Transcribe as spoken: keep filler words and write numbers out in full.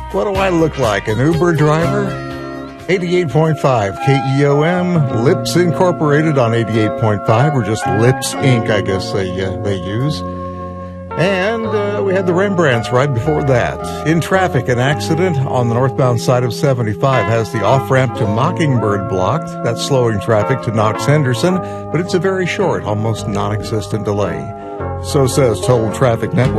What do I look like, an Uber driver? eighty-eight point five K E O M, Lips Incorporated on eighty-eight point five, or just Lips Incorporated, I guess they uh, they use. And uh, we had the Rembrandts right before that. In traffic, an accident on the northbound side of seventy-five has the off-ramp to Mockingbird blocked. That's slowing traffic to Knox Henderson, but it's a very short, almost non-existent delay. So says Total Traffic Network.